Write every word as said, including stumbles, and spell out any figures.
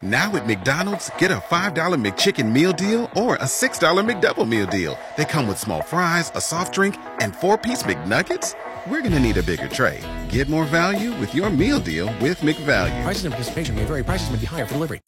Now at McDonald's, get a five dollar McChicken meal deal or a six dollar McDouble meal deal. They come with small fries, a soft drink, and four-piece McNuggets. We're going to need a bigger tray. Get more value with your meal deal with McValue. Prices and participation may vary. Prices may be higher for delivery.